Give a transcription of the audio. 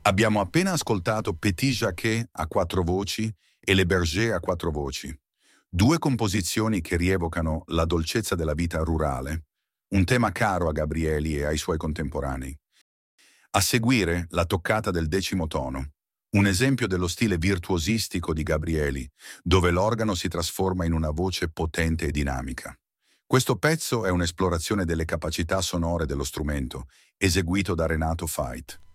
Abbiamo appena ascoltato Petit Jacquet a quattro voci e Le Berger a quattro voci, due composizioni che rievocano la dolcezza della vita rurale, un tema caro a Gabrieli e ai suoi contemporanei. A seguire, la toccata del decimo tono, un esempio dello stile virtuosistico di Gabrieli, dove l'organo si trasforma in una voce potente e dinamica. Questo pezzo è un'esplorazione delle capacità sonore dello strumento, eseguito da Renato Fait.